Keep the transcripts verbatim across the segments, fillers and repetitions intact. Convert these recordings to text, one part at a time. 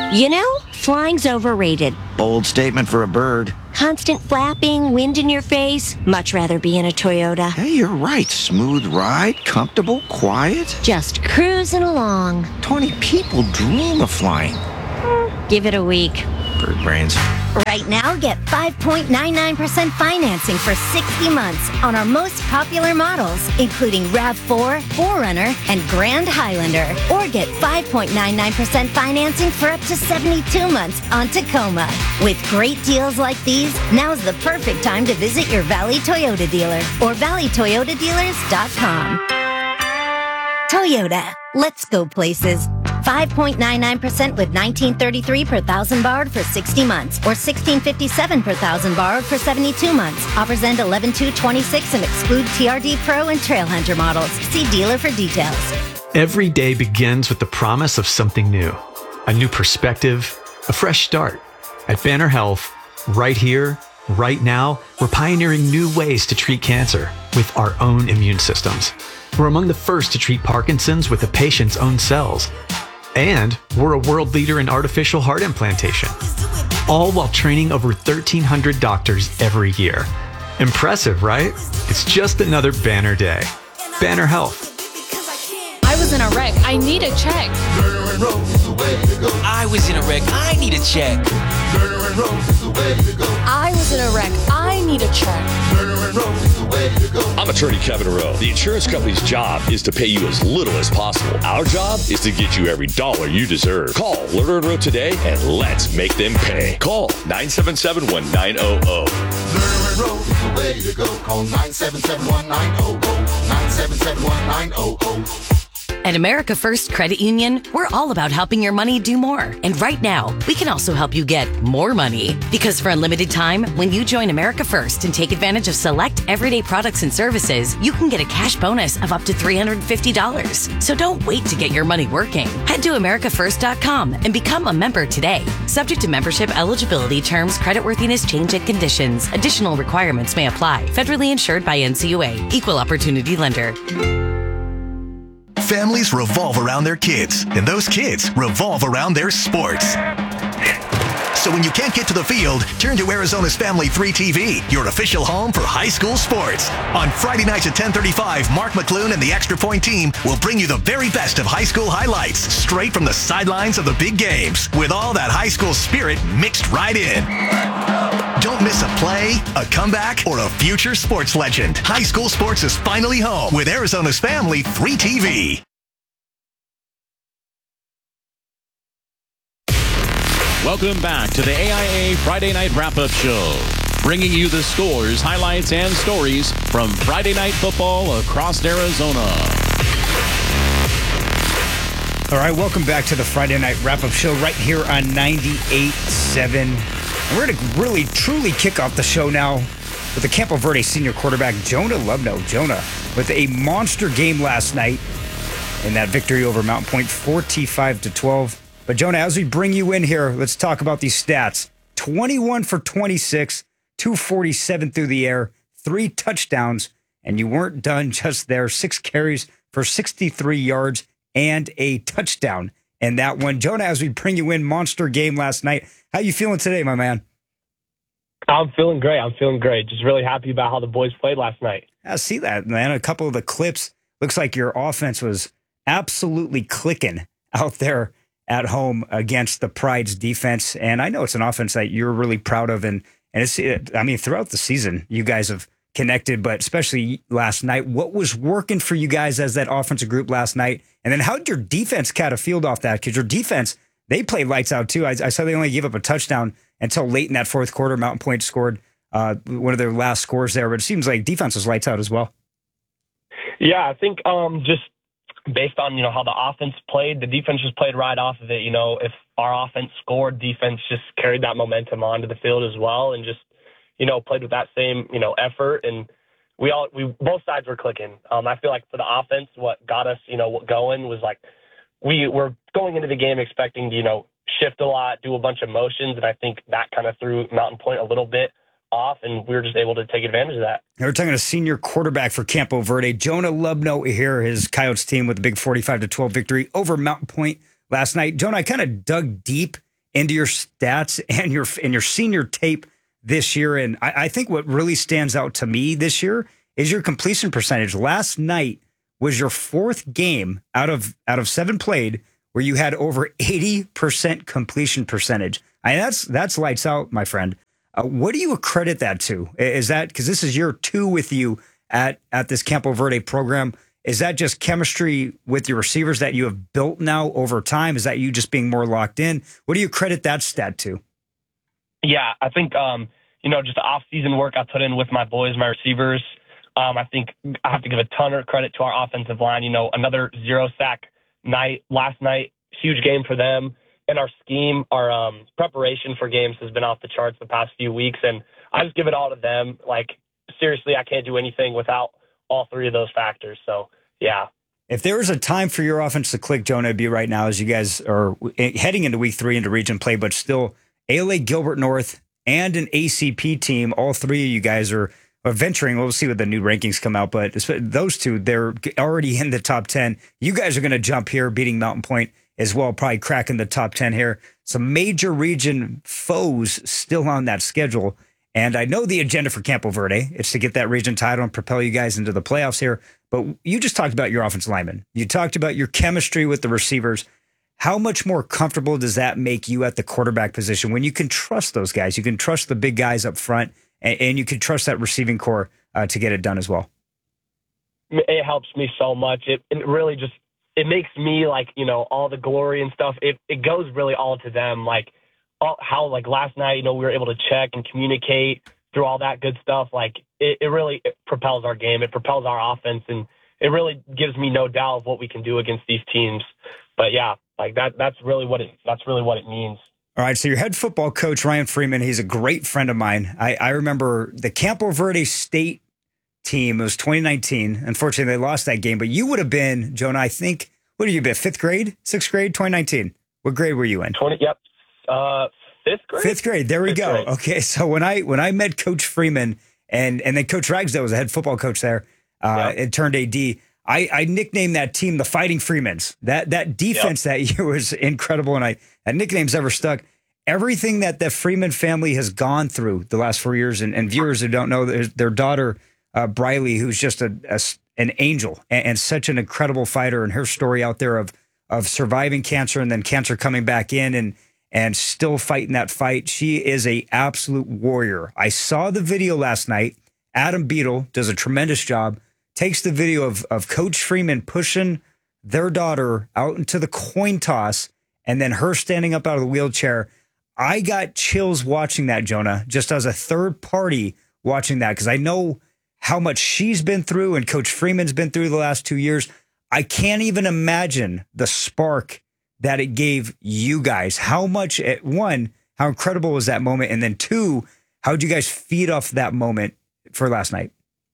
You know, flying's overrated. Bold statement for a bird. Constant flapping, wind in your face. Much rather be in a Toyota. Hey, you're right. Smooth ride, comfortable, quiet. Just cruising along. twenty people dream of flying. Give it a week. Bird brains. Right now, get five point nine nine percent financing for sixty months on our most popular models, including RAV four, four runner, and Grand Highlander. Or get five point nine nine percent financing for up to seventy-two months on Tacoma. With great deals like these, now's the perfect time to visit your Valley Toyota dealer or valley toyota dealers dot com. Toyota, let's go places. five point nine nine percent with nineteen thirty-three per thousand borrowed for sixty months or sixteen fifty-seven per thousand borrowed for seventy-two months. Offers end eleven two twenty-six and exclude T R D Pro and Trailhunter models. See dealer for details. Every day begins with the promise of something new. A new perspective, a fresh start. At Banner Health, right here, right now, we're pioneering new ways to treat cancer with our own immune systems. We're among the first to treat Parkinson's with the patient's own cells. And we're a world leader in artificial heart implantation, all while training over thirteen hundred doctors every year. Impressive, right? It's just another Banner day. Banner Health. I was in a wreck. I need a check. I was in a wreck. I need a check. I was in a wreck. I need a check. I'm attorney Kevin Rowe. The insurance company's job is to pay you as little as possible. Our job is to get you every dollar you deserve. Call Lerner and Rowe today and let's make them pay. Call nine seven seven, one nine zero zero. Lerner and Rowe is the way to go. Call nine seven seven, one nine zero zero. nine seven seven, one nine zero zero. At America First Credit Union, we're all about helping your money do more. And right now, we can also help you get more money. Because for a limited time, when you join America First and take advantage of select everyday products and services, you can get a cash bonus of up to three hundred fifty dollars. So don't wait to get your money working. Head to america first dot com and become a member today. Subject to membership eligibility, terms, creditworthiness, change and conditions. Additional requirements may apply. Federally insured by N C U A. Equal Opportunity Lender. Families revolve around their kids, and those kids revolve around their sports. So when you can't get to the field, turn to Arizona's Family three T V, your official home for high school sports. On Friday nights at ten thirty-five, Mark McClune and the Extra Point team will bring you the very best of high school highlights, straight from the sidelines of the big games, with all that high school spirit mixed right in. Don't miss a play, a comeback, or a future sports legend. High school sports is finally home with Arizona's Family three T V. Welcome back to the A I A Friday Night Wrap-Up Show, bringing you the scores, highlights, and stories from Friday Night Football across Arizona. All right, welcome back to the Friday Night Wrap-Up Show right here on ninety-eight point seven. We're going to really, truly kick off the show now with the Campo Verde senior quarterback, Jonah Lubno. Jonah with a monster game last night in that victory over Mountain Point, forty-five to twelve. But Jonah, as we bring you in here, let's talk about these stats. twenty-one for twenty-six, two forty-seven through the air, three touchdowns, and you weren't done just there. Six carries for sixty-three yards and a touchdown. And that one, Jonah, as we bring you in, monster game last night. How you feeling today, my man? I'm feeling great. I'm feeling great. Just really happy about how the boys played last night. I see that, man. A couple of the clips, looks like your offense was absolutely clicking out there at home against the Pride's defense. And I know it's an offense that you're really proud of. And, and it's, I mean, throughout the season, you guys have connected, but especially last night, what was working for you guys as that offensive group last night? And then how did your defense kind of field off that? Because your defense, they played lights out too. I, I saw they only gave up a touchdown until late in that fourth quarter. Mountain Point scored uh, one of their last scores there, but it seems like defense was lights out as well. Yeah, I think um, just based on, you know, how the offense played, the defense just played right off of it. You know, if our offense scored, defense just carried that momentum onto the field as well and just, you know, played with that same, you know, effort. And we all, we, both sides were clicking. Um, I feel like for the offense, what got us, you know, going was like, we were going into the game expecting to, you know, shift a lot, do a bunch of motions. And I think that kind of threw Mountain Point a little bit off, and we were just able to take advantage of that. We're talking to senior quarterback for Campo Verde, Jonah Lubno here, his Coyotes team with a big forty-five to twelve victory over Mountain Point last night. Jonah, I kind of dug deep into your stats and your and your senior tape this year. And I, I think what really stands out to me this year is your completion percentage. Last night was your fourth game out of out of seven played where you had over eighty percent completion percentage. I mean, that's that's lights out, my friend. Uh, what do you accredit that to? Is that because this is year two with you at at this Campo Verde program? Is that just chemistry with your receivers that you have built now over time? Is that you just being more locked in? What do you credit that stat to? Yeah, I think, um, you know, just the off-season work I put in with my boys, my receivers. Um, I think I have to give a ton of credit to our offensive line. You know, another zero-sack night last night, huge game for them. And our scheme, our um, preparation for games has been off the charts the past few weeks. And I just give it all to them. Like, seriously, I can't do anything without all three of those factors. So, yeah. If there was a time for your offense to click, Jonah, it'd be right now as you guys are heading into week three into region play, but still A L A Gilbert North and an A C P team. All three of you guys are, are venturing. We'll see what the new rankings come out, but those two, they're already in the top ten. You guys are going to jump here, beating Mountain Point as well, probably cracking the top ten here. Some major region foes still on that schedule. And I know the agenda for Campo Verde. It's to get that region title and propel you guys into the playoffs here. But you just talked about your offensive linemen. You talked about your chemistry with the receivers. How much more comfortable does that make you at the quarterback position when you can trust those guys? You can trust the big guys up front, and, and you can trust that receiving core uh, to get it done as well. It helps me so much. It, it really just, it makes me like, you know, all the glory and stuff. It, it goes really all to them. Like, all, how like last night, you know, we were able to check and communicate through all that good stuff. Like it, it really it propels our game. It propels our offense, and it really gives me no doubt of what we can do against these teams. But yeah, like that, that's really what it, that's really what it means. All right. So your head football coach, Ryan Freeman, he's a great friend of mine. I, I remember the Campo Verde State team. It was twenty nineteen. Unfortunately, they lost that game, but you would have been, Jonah, I think, what did you be, fifth grade, sixth grade, twenty nineteen? What grade were you in? twenty, yep. Uh, fifth grade. Fifth grade. There we fifth go. Grade. Okay. So when I, when I met Coach Freeman and, and then Coach Ragsdale was the head football coach there, uh, Yep. it turned A D. I, I nicknamed that team the Fighting Freemans. That, that defense yep. that year was incredible. And I, that nickname's ever stuck. Everything that the Freeman family has gone through the last four years, and, and viewers who don't know, their, their daughter, uh, Briley, who's just a, a an angel and, and such an incredible fighter, and her story out there of of surviving cancer and then cancer coming back in and and still fighting that fight. She is a absolute warrior. I saw the video last night. Adam Beadle does a tremendous job. Takes the video of of Coach Freeman pushing their daughter out into the coin toss, and then her standing up out of the wheelchair. I got chills watching that, Jonah, just as a third party watching that, because I know how much she's been through and Coach Freeman's been through the last two years. I can't even imagine the spark that it gave you guys. How much, at one, how incredible was that moment? And then two, how did you guys feed off that moment for last night?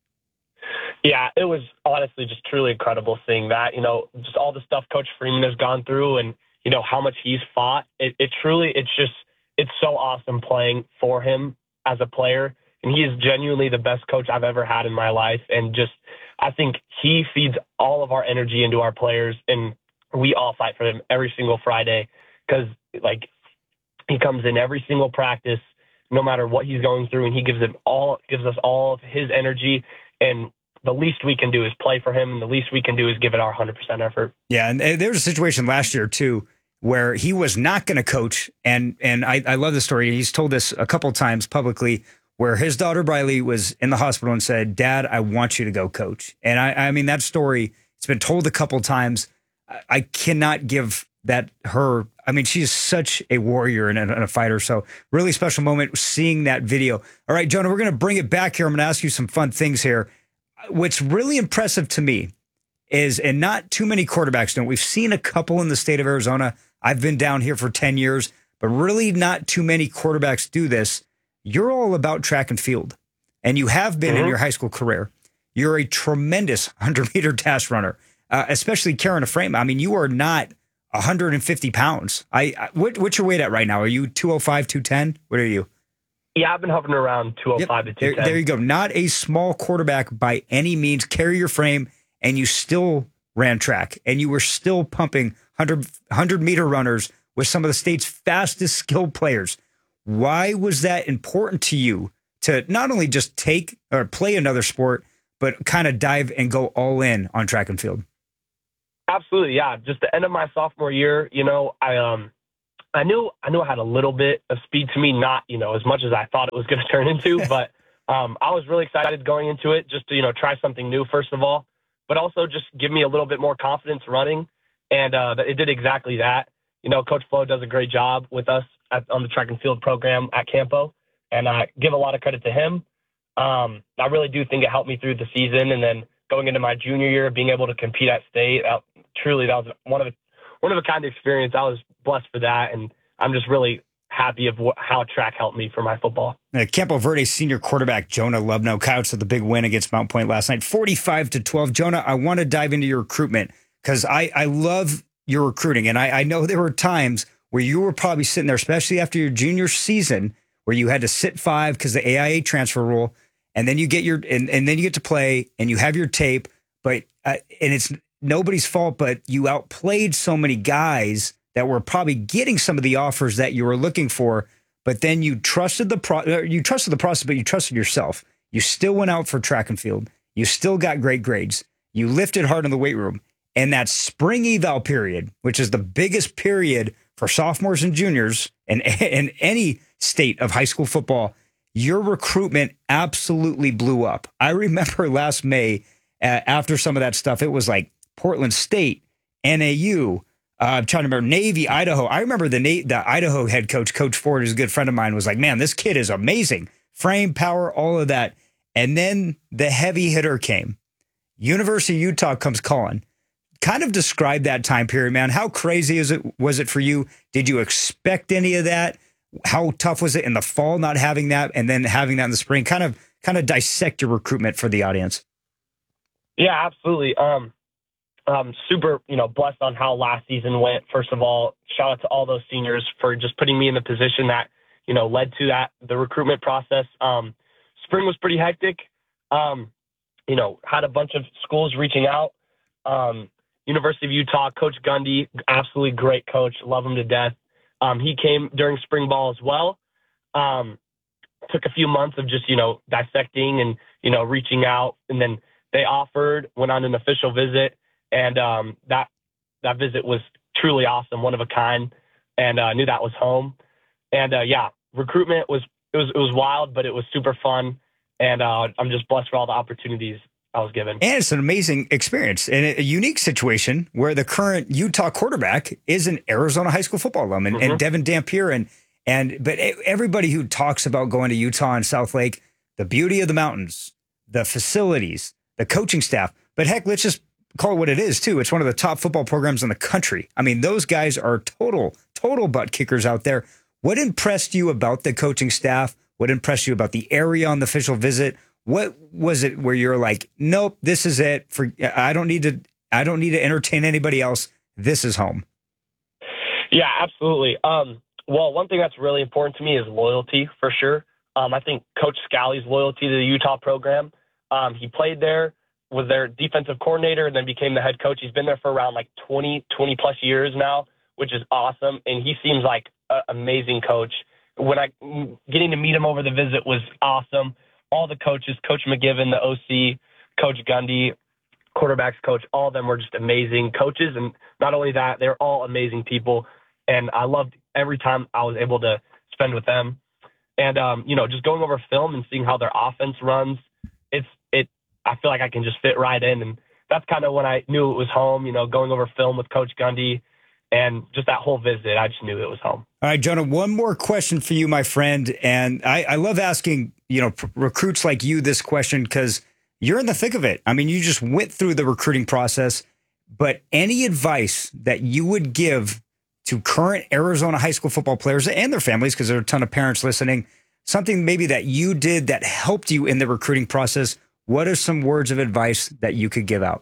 Yeah, it was honestly just truly incredible seeing that, you know, just all the stuff Coach Freeman has gone through and, you know, how much he's fought. It, it truly, it's just, it's so awesome playing for him as a player. And he is genuinely the best coach I've ever had in my life. And just, I think he feeds all of our energy into our players, and we all fight for him every single Friday because, like, he comes in every single practice, no matter what he's going through, and he gives it all, gives us all of his energy. And the least we can do is play for him, and the least we can do is give it our one hundred percent effort. Yeah, and there was a situation last year, too, where he was not going to coach. And and I, I love the story. He's told this a couple times publicly, where his daughter Briley was in the hospital and said, "Dad, I want you to go coach." And I, I mean, that story, it's been told a couple times. I, I cannot give that her. I mean, she's such a warrior and a, and a fighter. So really special moment seeing that video. All right, Jonah, we're going to bring it back here. I'm going to ask you some fun things here. What's really impressive to me is, and not too many quarterbacks don't, we've seen a couple in the state of Arizona. I've been down here for ten years, but really not too many quarterbacks do this. You're all about track and field, and you have been mm-hmm. in your high school career. You're a tremendous hundred-meter dash runner, uh, especially carrying a frame. I mean, you are not one hundred fifty pounds. I, I what, what's your weight at right now? Are you two oh five, two ten? What are you? Yeah, I've been hovering around two oh five yep. to two ten. There, there you go. Not a small quarterback by any means. Carry your frame, and you still ran track, and you were still pumping one hundred, one hundred meter runners with some of the state's fastest skilled players. Why was that important to you to not only just take or play another sport, but kind of dive and go all in on track and field? Absolutely, yeah. Just the end of my sophomore year, you know, I um, I knew I knew I had a little bit of speed to me, not you know as much as I thought it was going to turn into, but um, I was really excited going into it, just to you know try something new first of all, but also just give me a little bit more confidence running, and uh, it did exactly that. You know, Coach Flo does a great job with us at, on the track and field program at Campo, and I give a lot of credit to him. Um, I really do think it helped me through the season, and then going into my junior year, being able to compete at state, that, truly that was one of a one of a kind of experience. I was blessed for that, and I'm just really happy of what, how track helped me for my football. Uh, Campo Verde senior quarterback Jonah Lubno couched with the big win against Mount Point last night, forty-five to twelve. Jonah, I want to dive into your recruitment because I, I love your recruiting, and I, I know there were times where you were probably sitting there, especially after your junior season, where you had to sit five because the A I A transfer rule, and then you get your and, and then you get to play and you have your tape, but uh, and it's nobody's fault, but you outplayed so many guys that were probably getting some of the offers that you were looking for, but then you trusted the pro you trusted the process, but you trusted yourself. You still went out for track and field. You still got great grades. You lifted hard in the weight room. And that spring eval period, which is the biggest period for sophomores and juniors in, in any state of high school football, your recruitment absolutely blew up. I remember last May, uh, after some of that stuff, it was like Portland State, N A U, uh, I'm trying to remember, Navy, Idaho. I remember the, Na- the Idaho head coach, Coach Ford, who's a good friend of mine, was like, man, this kid is amazing. Frame, power, all of that. And then the heavy hitter came. University of Utah comes calling. Kind of describe that time period, man. How crazy is it? Was it for you? Did you expect any of that? How tough was it in the fall not having that, and then having that in the spring? Kind of, kind of dissect your recruitment for the audience. Yeah, absolutely. Um, um, super, you know, blessed on how last season went. First of all, shout out to all those seniors for just putting me in the position that you know led to that the recruitment process. Um, spring was pretty hectic. Um, you know, had a bunch of schools reaching out. Um, University of Utah, Coach Gundy, absolutely great coach. Love him to death. Um, he came during spring ball as well. Um, took a few months of just, you know, dissecting and, you know, reaching out. And then they offered, went on an official visit. And um, that that visit was truly awesome, one of a kind. And I uh, knew that was home. And, uh, yeah, recruitment was it was it was wild, but it was super fun. And uh, I'm just blessed for all the opportunities I was given. And it's an amazing experience and a unique situation where the current Utah quarterback is an Arizona high school football alum and, mm-hmm. and Devin Dampier. And, and, but everybody who talks about going to Utah and South Lake, the beauty of the mountains, the facilities, the coaching staff, but heck, let's just call it what it is too. It's one of the top football programs in the country. I mean, those guys are total, total butt kickers out there. What impressed you about the coaching staff? What impressed you about the area on the official visit? What was it where you're like, nope, this is it. For I don't need to. I don't need to entertain anybody else. This is home. Yeah, absolutely. Um, well, one thing that's really important to me is loyalty for sure. Um, I think Coach Scalley's loyalty to the Utah program. Um, he played there, was their defensive coordinator, and then became the head coach. He's been there for around like twenty, twenty plus years now, which is awesome. And he seems like an amazing coach. When I getting to meet him over the visit was awesome. All the coaches, Coach McGivern, the O C, Coach Gundy, quarterbacks coach, all of them were just amazing coaches. And not only that, they're all amazing people. And I loved every time I was able to spend with them. And, um, you know, just going over film and seeing how their offense runs, it's, it, I feel like I can just fit right in. And that's kind of when I knew it was home, you know, going over film with Coach Gundy and just that whole visit, I just knew it was home. All right, Jonah, one more question for you, my friend. And I, I love asking, you know, p- recruits like you this question because you're in the thick of it. I mean, you just went through the recruiting process, but any advice that you would give to current Arizona high school football players and their families, because there are a ton of parents listening, something maybe that you did that helped you in the recruiting process, what are some words of advice that you could give out?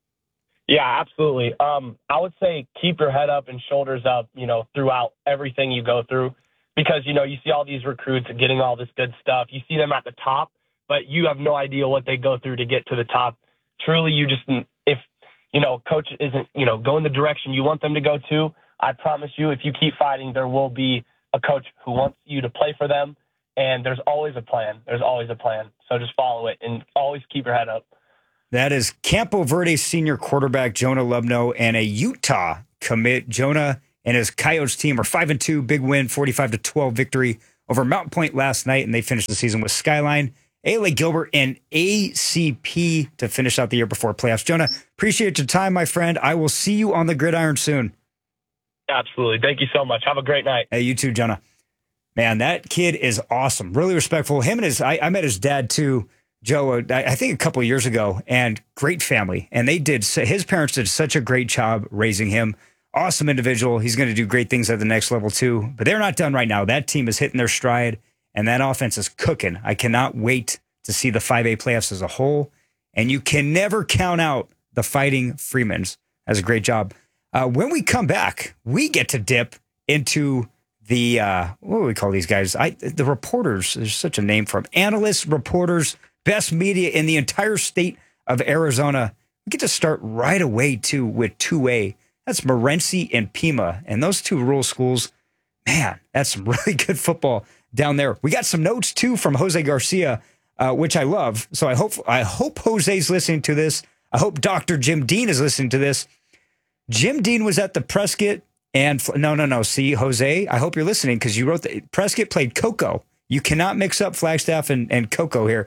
Yeah, absolutely. Um, I would say keep your head up and shoulders up, you know, throughout everything you go through, because, you know, you see all these recruits getting all this good stuff. You see them at the top, but you have no idea what they go through to get to the top. Truly, you just, if, you know, coach isn't, you know, going the direction you want them to go to, I promise you, if you keep fighting, there will be a coach who wants you to play for them, and there's always a plan. There's always a plan. So just follow it and always keep your head up. That is Campo Verde senior quarterback Jonah Lubno and a Utah commit. Jonah and his Coyotes team are five and two, big win, forty-five to twelve victory over Mountain Point last night, and they finished the season with Skyline, A L A Gilbert, and A C P to finish out the year before playoffs. Jonah, appreciate your time, my friend. I will see you on the gridiron soon. Absolutely. Thank you so much. Have a great night. Hey, you too, Jonah. Man, that kid is awesome. Really respectful. Him and his, I, I met his dad too, Joe, I, I think a couple of years ago, and great family. And they did, his parents did such a great job raising him. Awesome individual. He's going to do great things at the next level too. But they're not done right now. That team is hitting their stride, and that offense is cooking. I cannot wait to see the five A playoffs as a whole. And you can never count out the Fighting Freemans. That's a great job. Uh, when we come back, we get to dip into the, uh, what do we call these guys? I, the reporters. There's such a name for them. Analysts, reporters, best media in the entire state of Arizona. We get to start right away, too, with two A. That's Morenci and Pima. And those two rural schools, man, that's some really good football down there. We got some notes, too, from Jose Garcia, uh, which I love. So I hope I hope Jose's listening to this. I hope Doctor Jim Dean is listening to this. Jim Dean was at the Prescott and no, no, no. See, Jose, I hope you're listening because you wrote the Prescott played Cocoa. You cannot mix up Flagstaff and, and Cocoa here.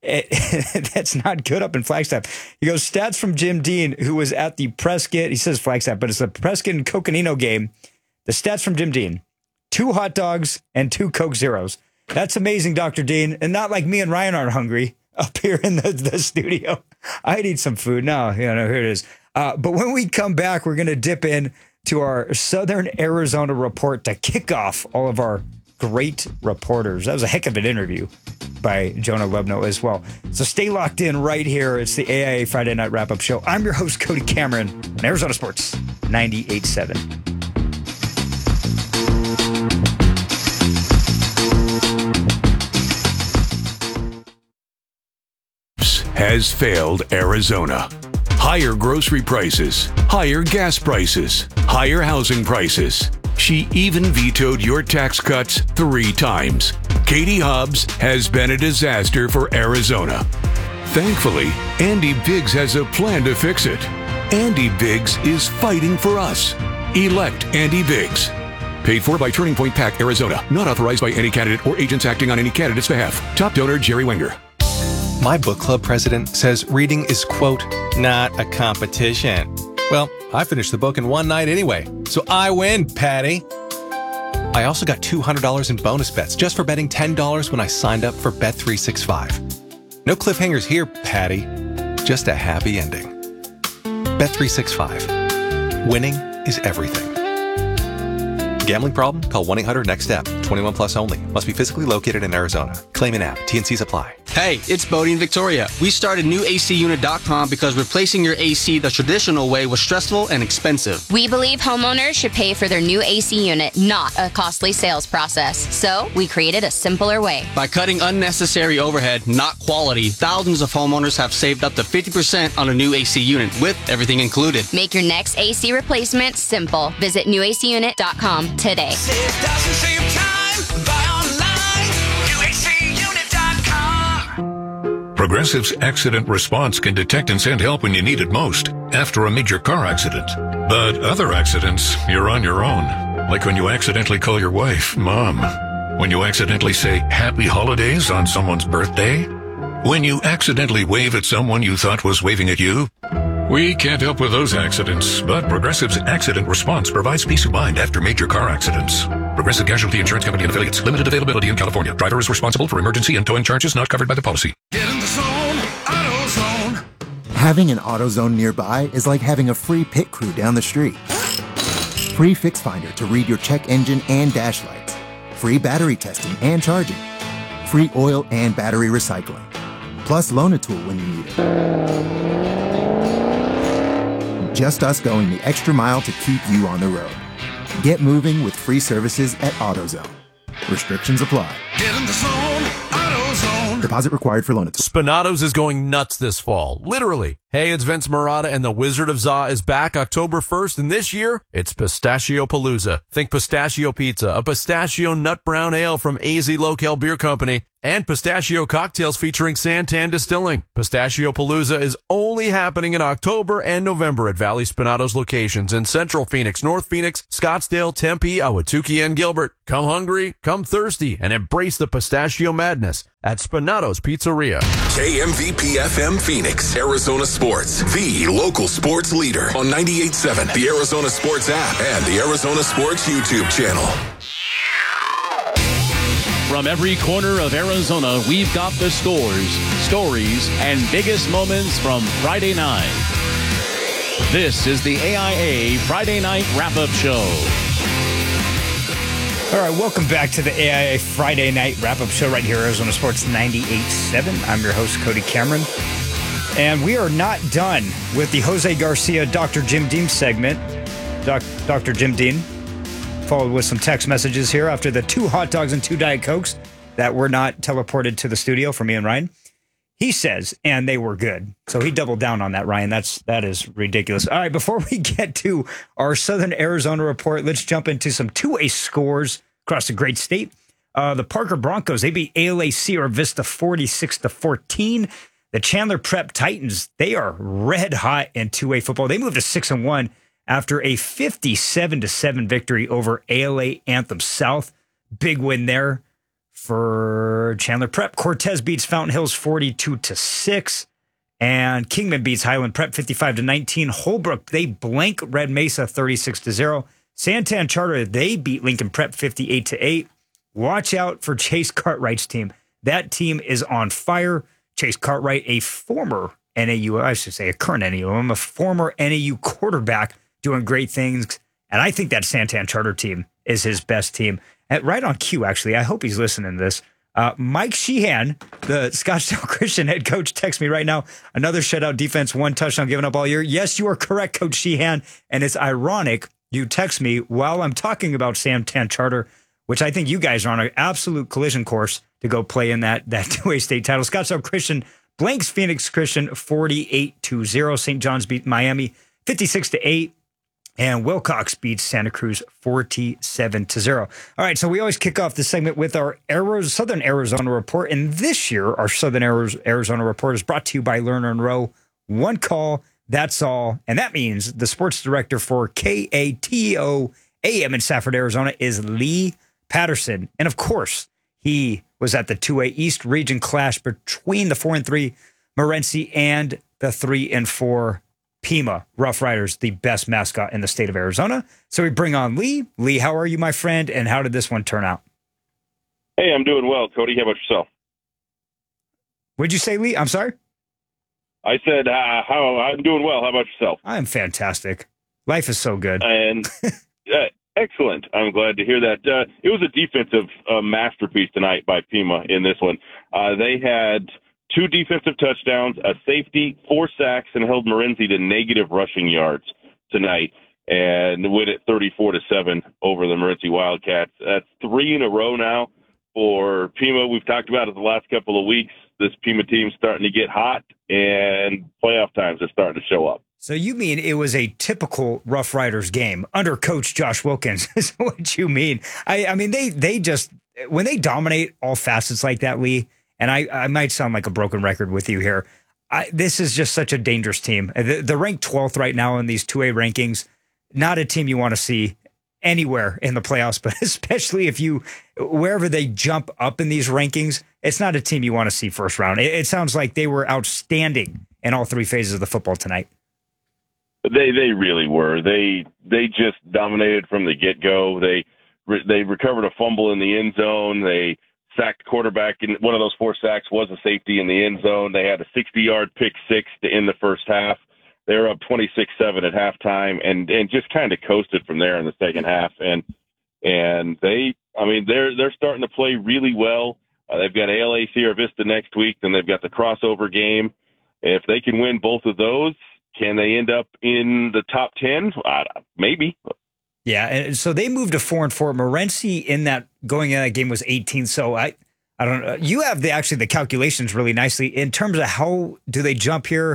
It, that's not good up in Flagstaff. He goes, stats from Jim Dean, who was at the Prescott. He says Flagstaff, but it's the Prescott and Coconino game. The stats from Jim Dean, two hot dogs and two Coke Zeros. That's amazing, Doctor Dean. And not like me and Ryan aren't hungry up here in the, the studio. I'd eat some food. No, you know, here it is. Uh, but when we come back, we're going to dip in to our Southern Arizona report to kick off all of our great reporters. That was a heck of an interview by Jonah Lubno as well. So stay locked in right here. It's the A I A Friday Night Wrap-Up Show. I'm your host, Cody Cameron, on Arizona Sports ninety-eight point seven. Has failed Arizona. Higher grocery prices, higher gas prices, higher housing prices. She even vetoed your tax cuts three times. Katie Hobbs has been a disaster for Arizona. Thankfully, Andy Biggs has a plan to fix it. Andy Biggs is fighting for us. Elect Andy Biggs. Paid for by Turning Point PAC, Arizona. Not authorized by any candidate or agents acting on any candidate's behalf. Top donor, Jerry Wenger. My book club president says reading is, quote, not a competition. Well, I finished the book in one night anyway, so I win, Patty. I also got two hundred dollars in bonus bets just for betting ten dollars when I signed up for Bet three sixty-five. No cliffhangers here, Patty. Just a happy ending. Bet three sixty-five. Winning is everything. Gambling problem? Call one eight hundred next step. twenty-one plus only. Must be physically located in Arizona. Claim an app. T N Cs apply. Hey, it's Bodie and Victoria. We started new A C unit dot com because replacing your A C the traditional way was stressful and expensive. We believe homeowners should pay for their new A C unit, not a costly sales process. So we created a simpler way. By cutting unnecessary overhead, not quality, thousands of homeowners have saved up to fifty percent on a new A C unit with everything included. Make your next A C replacement simple. Visit new A C unit dot com today. Save thousands, save time. Buy online. new A C unit dot com. Progressive's Accident Response can detect and send help when you need it most, after a major car accident. But other accidents, you're on your own. Like when you accidentally call your wife, Mom. When you accidentally say Happy Holidays on someone's birthday. When you accidentally wave at someone you thought was waving at you. We can't help with those accidents, but Progressive's Accident Response provides peace of mind after major car accidents. Progressive Casualty Insurance Company and Affiliates. Limited availability in California. Driver is responsible for emergency and towing charges not covered by the policy. Get in the zone, AutoZone. Having an AutoZone nearby is like having a free pit crew down the street. Free Fix Finder to read your check engine and dash lights. Free battery testing and charging. Free oil and battery recycling. Plus loan a tool when you need it. Just us going the extra mile to keep you on the road. Get moving with free services at AutoZone. Restrictions apply. Get in the zone, AutoZone. Deposit required for loan. Spinatos is going nuts this fall, literally. Hey, it's Vince Marotta, and the Wizard of Za is back October first, and this year, it's Pistachio Palooza. Think pistachio pizza, a pistachio nut brown ale from A Z Local Beer Company, and pistachio cocktails featuring Santan Distilling. Pistachio Palooza is only happening in October and November at Valley Spinato's locations in Central Phoenix, North Phoenix, Scottsdale, Tempe, Ahwatukee, and Gilbert. Come hungry, come thirsty, and embrace the pistachio madness at Spinato's Pizzeria. K M V P F M Phoenix, Arizona Sports, the local sports leader on ninety-eight point seven, the Arizona Sports app, and the Arizona Sports YouTube channel. From every corner of Arizona, we've got the scores, stories, and biggest moments from Friday night. This is the A I A Friday Night Wrap-Up Show. All right, welcome back to the A I A Friday Night Wrap-Up Show right here, Arizona Sports ninety-eight point seven. I'm your host, Cody Cameron. And we are not done with the Jose Garcia, Doctor Jim Dean segment. Doc, Doctor Jim Dean followed with some text messages here after the two hot dogs and two Diet Cokes that were not teleported to the studio for me and Ryan. He says, and they were good. So he doubled down on that, Ryan. That's, that is ridiculous. All right, before we get to our Southern Arizona report, let's jump into some two A scores across the great state. Uh, the Parker Broncos, they beat A L A Sierra Vista forty-six to fourteen. The Chandler Prep Titans, they are red hot in two A football. They moved to six and one after a fifty-seven to seven victory over A L A Anthem South. Big win there for Chandler Prep. Cortez beats Fountain Hills forty-two to six. And Kingman beats Highland Prep fifty-five to nineteen. Holbrook, they blank Red Mesa thirty-six to zero. Santan Charter, they beat Lincoln Prep fifty-eight to eight. Watch out for Chase Cartwright's team. That team is on fire. Chase Cartwright, a former N A U, I should say a current N A U, I'm a former N A U quarterback doing great things. And I think that Santan Charter team is his best team. And right on cue, actually, I hope he's listening to this. Uh, Mike Sheehan, the Scottsdale Christian head coach, texts me right now. Another shutout defense, one touchdown given up all year. Yes, you are correct, Coach Sheehan. And it's ironic you text me while I'm talking about Santan Charter, which I think you guys are on an absolute collision course to go play in that, that two A state title. Scottsdale Christian blanks Phoenix Christian forty-eight to zero. Saint John's beat Miami fifty-six to eight. And Wilcox beats Santa Cruz forty-seven to zero. All right, so we always kick off the segment with our Arizona, Southern Arizona report. And this year, our Southern Arizona report is brought to you by Lerner and Rowe. One call, that's all. And that means the sports director for K A T O A M in Safford, Arizona is Lee Patterson. And of course, he was at the two A East region clash between the four and three Morenci and the three and four Pima Rough Riders, the best mascot in the state of Arizona. So we bring on Lee. Lee, how are you, my friend? And how did this one turn out? Hey, I'm doing well, Cody. How about yourself? What'd you say, Lee? I'm sorry? I said, uh, how I'm doing well. How about yourself? I'm fantastic. Life is so good. And uh, excellent. I'm glad to hear that. Uh, it was a defensive uh, masterpiece tonight by Pima in this one. Uh, they had two defensive touchdowns, a safety, four sacks, and held Morenci to negative rushing yards tonight, and win it thirty-four to seven over the Morenci Wildcats. That's three in a row now for Pima. We've talked about it the last couple of weeks. This Pima team's starting to get hot, and playoff times are starting to show up. So you mean it was a typical Rough Riders game under Coach Josh Wilkins? Is what you mean? I, I mean, they they just when they dominate all facets like that, Lee. And I, I might sound like a broken record with you here. I, this is just such a dangerous team. They're ranked twelfth right now in these two A rankings. Not a team you want to see anywhere in the playoffs, but especially if you, wherever they jump up in these rankings, it's not a team you want to see first round. It, it sounds like they were outstanding in all three phases of the football tonight. They they really were. They they just dominated from the get go. They they recovered a fumble in the end zone. They sacked quarterback, and one of those four sacks was a safety in the end zone. They had a sixty-yard pick six to end the first half. They were up twenty-six seven at halftime, and and just kind of coasted from there in the second half. And and they, I mean, they're they're starting to play really well. Uh, they've got A L A Sierra Vista next week, then they've got the crossover game. If they can win both of those, can they end up in the top ten? Uh, maybe. Yeah, and so they moved to four and four. Morenci in that going in that game was eighteen. So I, I don't know. You have the actually the calculations really nicely in terms of how do they jump here.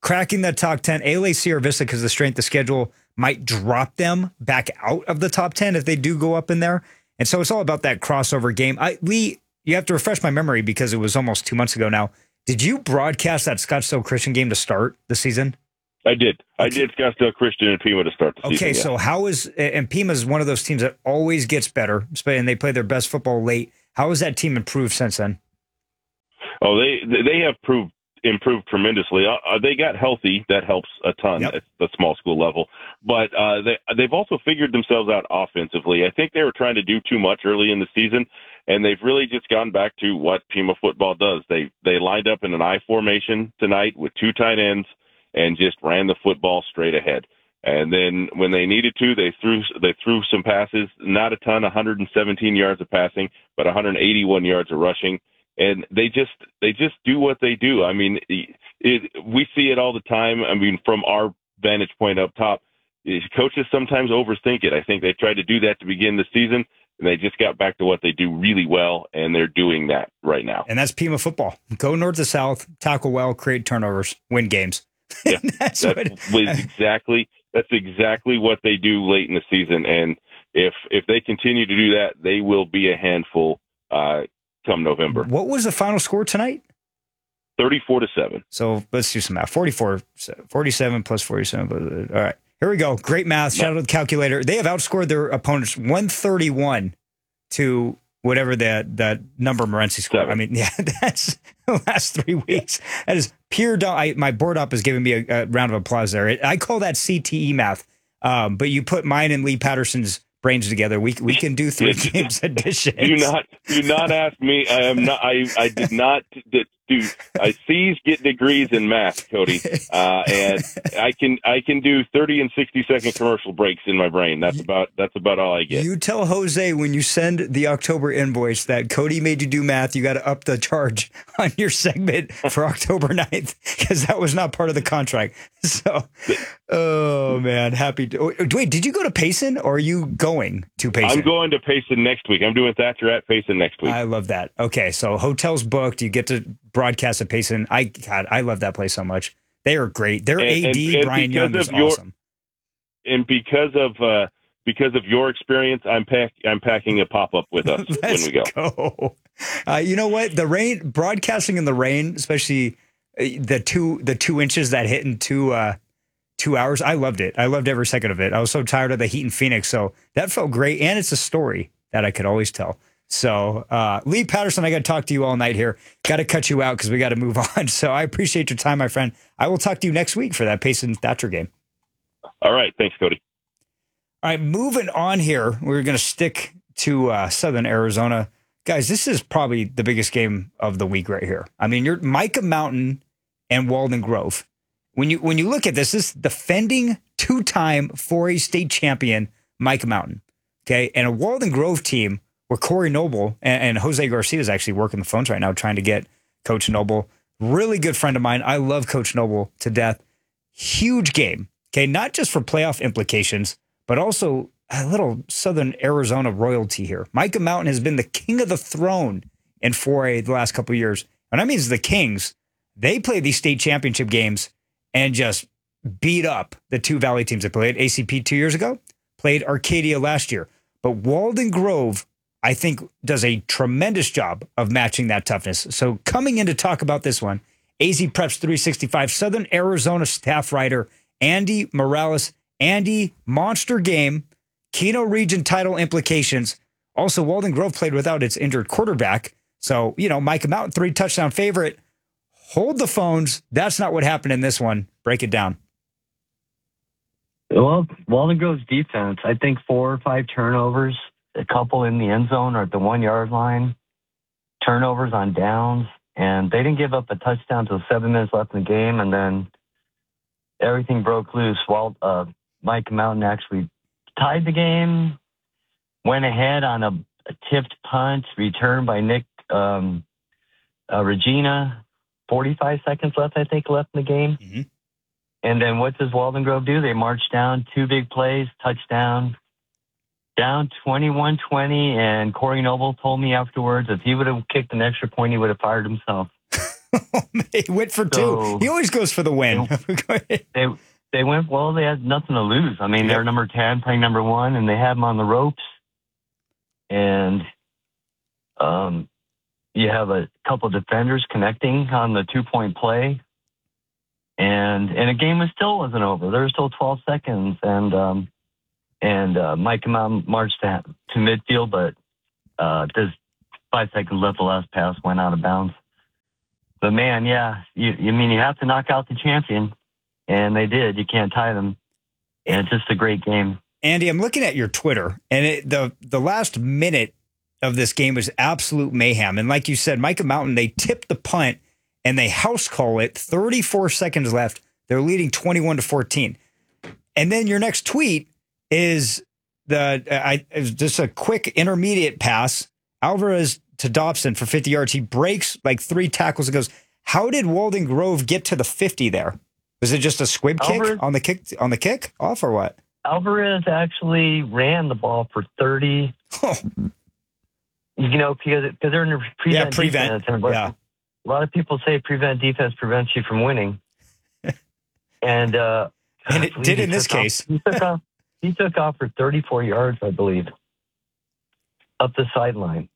cracking the top ten. A L A Sierra Vista, because the strength of schedule might drop them back out of the top ten if they do go up in there. And so it's all about that crossover game. I, Lee, you have to refresh my memory because it was almost two months ago now. Did you broadcast that Scottsdale Christian game to start the season? I did. I did Scottsdale Christian and Pima to start the season. Okay, yeah. so how is, and Pima is one of those teams that always gets better, and they play their best football late. How has that team improved since then? Oh, they they have proved improved tremendously. Uh, they got healthy. That helps a ton yep. at the small school level. But uh, they, they've also figured themselves out offensively. I think they were trying to do too much early in the season, and they've really just gone back to what Pima football does. They they lined up in an I formation tonight with two tight ends and just ran the football straight ahead. And then when they needed to, they threw they threw some passes, not a ton, one hundred seventeen yards of passing, but one hundred eighty-one yards of rushing. And they just they just do what they do. I mean, it, we see it all the time. I mean, from our vantage point up top, coaches sometimes overthink it. I think they tried to do that to begin the season, and they just got back to what they do really well, and they're doing that right now. And that's Pima football. Go north to south, tackle well, create turnovers, win games. Yeah, that's that what, was exactly that's exactly what they do late in the season. And if if they continue to do that, they will be a handful uh, come November. What was the final score tonight? thirty-four to seven. So let's do some math. forty-four, forty-seven plus forty-seven. All right, here we go. Great math. Shout out to the calculator. They have outscored their opponents one thirty-one to whatever that that number Morency scored. Seven. I mean, yeah, that's the last three weeks. That is pure. I, my board op is giving me a, a round of applause there. I call that C T E math. Um, but you put mine and Lee Patterson's brains together. We we can do three games addition. Do not do not ask me. I am not. I I did not do. I C's get degrees in math, Cody, uh, and I can I can do thirty and sixty second commercial breaks in my brain. That's about that's about all I get. You tell Jose when you send the October invoice that Cody made you do math. You got to up the charge on your segment for October ninth because that was not part of the contract. So, oh man, happy. To, wait, did you go to Payson or are you going to Payson? I'm going to Payson next week. I'm doing Thatcher at Payson next week. I love that. Okay, so hotels booked. You get to broadcast at Payson. I God, I love that place so much. They are great. Their and, A D and, and Brian Young is your, awesome. And because of uh, because of your experience, I'm pack I'm packing a pop up with us when we go. go. Uh, you know what? The rain, broadcasting in the rain, especially the two the two inches that hit in two uh, two hours. I loved it. I loved every second of it. I was so tired of the heat in Phoenix, so that felt great. And it's a story that I could always tell. So, uh, Lee Patterson, I got to talk to you all night here. Got to cut you out because we got to move on. So I appreciate your time, my friend. I will talk to you next week for that Payson Thatcher game. All right. Thanks, Cody. All right. Moving on here. We're going to stick to uh, Southern Arizona. Guys, this is probably the biggest game of the week right here. I mean, you're Micah Mountain and Walden Grove. When you when you look at this, this is defending two-time four A state champion Micah Mountain. Okay. And a Walden Grove team where Corey Noble and, and Jose Garcia is actually working the phones right now trying to get Coach Noble. Really good friend of mine. I love Coach Noble to death. Huge game. Okay, not just for playoff implications, but also a little Southern Arizona royalty here. Micah Mountain has been the king of the throne in four A the last couple of years. And that means the Kings, they play these state championship games and just beat up the two Valley teams that played. A C P two years ago, played Arcadia last year. But Walden Grove, I think, does a tremendous job of matching that toughness. So coming in to talk about this one, A Z Preps three sixty-five, Southern Arizona staff writer, Andy Morales. Andy, monster game, Keno region title implications. Also, Walden Grove played without its injured quarterback. So, you know, Micah Mountain, three touchdown favorite. Hold the phones. That's not what happened in this one. Break it down. Well, Walden Grove's defense, I think four or five turnovers, a couple in the end zone or at the one-yard line, turnovers on downs, and they didn't give up a touchdown until seven minutes left in the game, and then everything broke loose. Walt, uh, Mike Mountain actually tied the game, went ahead on a, a tipped punt, returned by Nick um, uh, Regina, forty-five seconds left, I think, left in the game. Mm-hmm. And then what does Walden Grove do? They march down, two big plays, touchdown, down twenty-one twenty, and Corey Noble told me afterwards if he would have kicked an extra point, he would have fired himself. He went for So- two. He always goes for the win. They they went well. They had nothing to lose. I mean, they're number ten, playing number one, and they had them on the ropes. And um, you have a couple defenders connecting on the two point play, and and the game was still wasn't over. There were still twelve seconds, and um, and uh, Mike Mountain marched to, to midfield, but uh, there's five seconds left. The last pass went out of bounds. But man, yeah, you you mean you have to knock out the champion, and they did. You can't tie them, and it's just a great game. Andy, I'm looking at your Twitter, and it, the the last minute of this game was absolute mayhem. And like you said, Micah Mountain, they tipped the punt and they house call it. thirty-four seconds left. They're leading twenty-one to fourteen. And then your next tweet is the I is just a quick intermediate pass. Alvarez to Dobson for fifty yards. He breaks like three tackles and goes, how did Walden Grove get to the fifty there? Was it just a squib Alvarez- kick on the kick on the kick off or what? Alvarez actually ran the ball for thirty. Oh. You know, because because they're in a prevent, Yeah, prevent. defense. And a lot- Yeah. A lot of people say prevent defense prevents you from winning. And uh, And I it believe did he in this took off- case. he took off. He took off for thirty-four yards, I believe, up the sideline.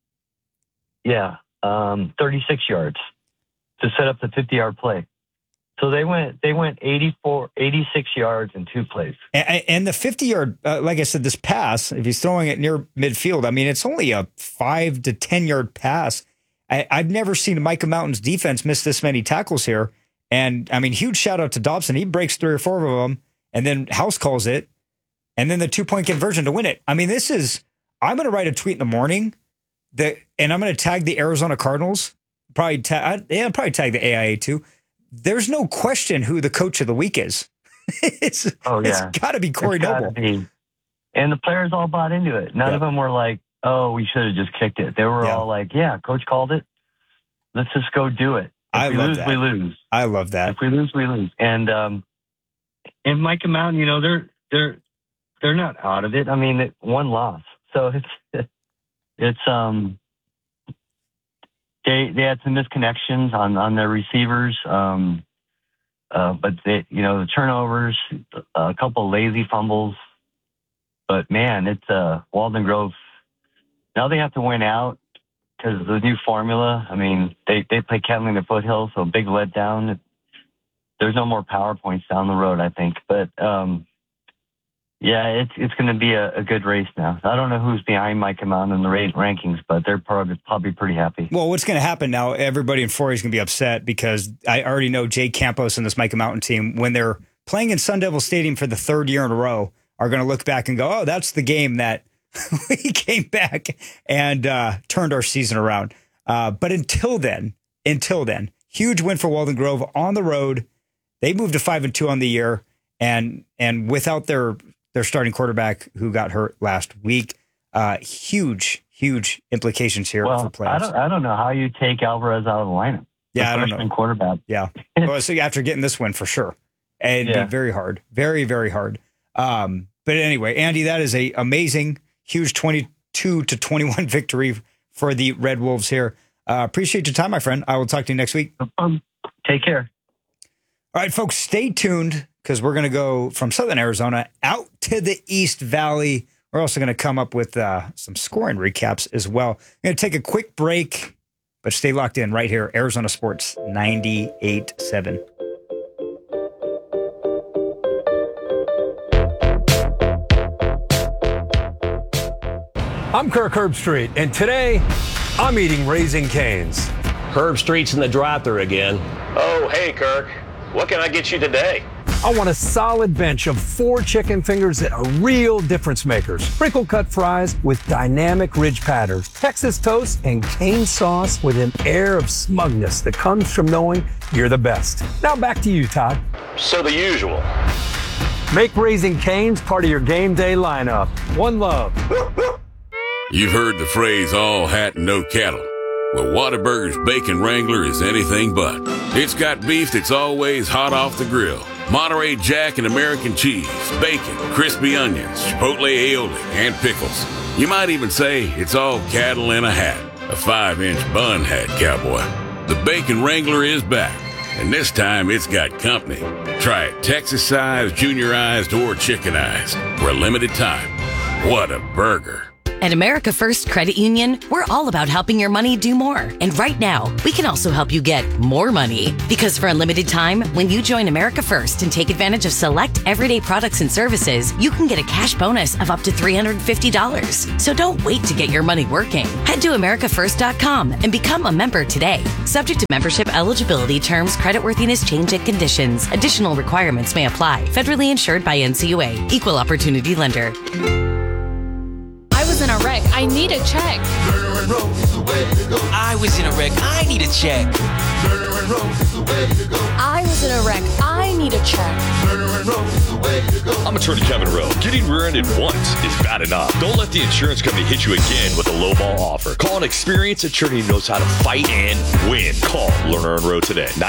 Yeah, um, thirty-six yards to set up the fifty-yard play. So they went they went eighty-four, eighty-six yards in two plays. And, and the fifty-yard, uh, like I said, this pass, if he's throwing it near midfield, I mean, it's only a five to ten-yard pass. I, I've never seen Micah Mountain's defense miss this many tackles here. And, I mean, huge shout-out to Dobson. He breaks three or four of them, and then House calls it, and then the two-point conversion to win it. I mean, this is – I'm going to write a tweet in the morning, that, and I'm going to tag the Arizona Cardinals. Probably ta- yeah, probably tag the A I A too. There's no question who the coach of the week is. it's Oh, yeah. it's got to be Corey It's gotta Noble. be. And the players all bought into it. None Yeah. of them were like, oh, we should have just kicked it. They were Yeah. all like, yeah, coach called it. Let's just go do it. If I we love lose, that. we lose. I love that. If we lose, we lose. And um, and Micah Mountain, you know, they're they're they're not out of it. I mean, it, one loss, so it's it's um they they had some misconnections on on their receivers, um, uh, but they you know the turnovers, a couple lazy fumbles, but man, it's uh Walden Grove. Now they have to win out. Because the new formula, I mean, they, they play Kettling the Foothills, so big letdown. There's no more power points down the road, I think. But, um, yeah, it's it's going to be a, a good race now. I don't know who's behind Micah Mountain in the rate rankings, but they're probably, probably pretty happy. Well, what's going to happen now, everybody in four A is going to be upset because I already know Jay Campos and this Micah Mountain team, when they're playing in Sun Devil Stadium for the third year in a row, are going to look back and go, oh, that's the game that we came back and uh, turned our season around. Uh, but until then, until then, huge win for Walden Grove on the road. They moved to five and two on the year, and and without their their starting quarterback who got hurt last week, uh, huge huge implications here Well, for playoffs. I don't, I don't know how you take Alvarez out of the lineup. Yeah, The I don't freshman know. quarterback. Yeah. Well, so after getting this win for sure, it'd Yeah. be very hard, very very hard. Um, but anyway, Andy, that is a amazing. Huge twenty-two to twenty-one victory for the Red Wolves here. Uh, appreciate your time, my friend. I will talk to you next week. Um, take care. All right, folks, stay tuned because we're going to go from Southern Arizona out to the East Valley. We're also going to come up with uh, some scoring recaps as well. I'm going to take a quick break, but stay locked in right here, Arizona Sports ninety-eight point seven. I'm Kirk Herbstreit, and today I'm eating Raising Cane's. Herbstreit's in the drive-thru again. Oh, hey, Kirk. What can I get you today? I want a solid bench of four chicken fingers that are real difference makers. Sprinkle cut fries with dynamic ridge patterns, Texas toast, and cane sauce with an air of smugness that comes from knowing you're the best. Now back to you, Todd. So the usual. Make Raising Cane's part of your game day lineup. One love. You've heard the phrase all hat and no cattle. Well, Whataburger's Bacon Wrangler is anything but. It's got beef that's always hot off the grill, Monterey Jack and American cheese, bacon, crispy onions, chipotle aioli, and pickles. You might even say it's all cattle in a hat, a five-inch bun hat, cowboy. The Bacon Wrangler is back, and this time it's got company. Try it Texas-sized, junior-ized, or chickenized for a limited time. What a burger. At America First Credit Union, we're all about helping your money do more. And right now, we can also help you get more money. Because for a limited time, when you join America First and take advantage of select everyday products and services, you can get a cash bonus of up to three hundred fifty dollars. So don't wait to get your money working. Head to america first dot com and become a member today. Subject to membership eligibility, terms, creditworthiness, change, and conditions. Additional requirements may apply. Federally insured by N C U A. Equal Opportunity Lender. I was in a wreck. I need a check. I was in a wreck. I need a check. I was in a wreck. I need a check. I'm attorney Kevin Rowe. Getting rear-ended once is bad enough. Don't let the insurance company hit you again with a lowball offer. Call an experienced attorney who knows how to fight and win. Call Lerner and Rowe today.